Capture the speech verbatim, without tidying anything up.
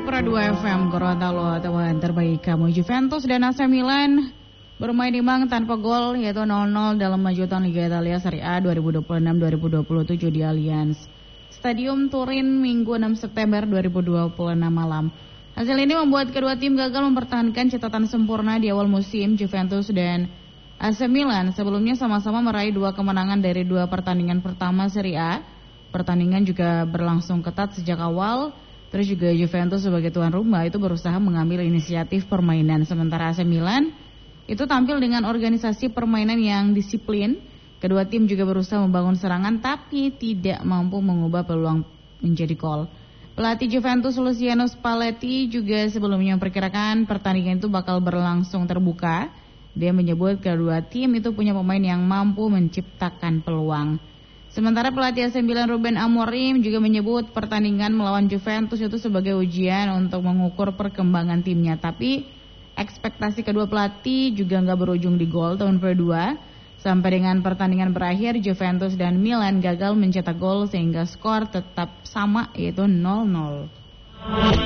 Pro dua F M Gorontalo, teman terbaik kamu. Juventus dan A C Milan bermain imbang tanpa gol, yaitu nol nol dalam lanjutan Liga Italia Serie A dua ribu dua puluh enam dua ribu dua puluh tujuh di Allianz Stadium Turin Minggu enam September dua ribu dua puluh enam malam. Hasil ini membuat kedua tim gagal mempertahankan catatan sempurna di awal musim. Juventus dan A C Milan sebelumnya sama-sama meraih dua kemenangan dari dua pertandingan pertama Serie A. Pertandingan juga berlangsung ketat sejak awal. Terus juga Juventus sebagai tuan rumah itu berusaha mengambil inisiatif permainan. Sementara A C Milan itu tampil dengan organisasi permainan yang disiplin. Kedua tim juga berusaha membangun serangan tapi tidak mampu mengubah peluang menjadi gol. Pelatih Juventus Luciano Spalletti juga sebelumnya memperkirakan pertandingan itu bakal berlangsung terbuka. Dia menyebut kedua tim itu punya pemain yang mampu menciptakan peluang. Sementara pelatih A C Milan Ruben Amorim juga menyebut pertandingan melawan Juventus itu sebagai ujian untuk mengukur perkembangan timnya. Tapi ekspektasi kedua pelatih juga nggak berujung di gol tahun kedua. Sampai dengan pertandingan berakhir, Juventus dan Milan gagal mencetak gol sehingga skor tetap sama, yaitu nol nol.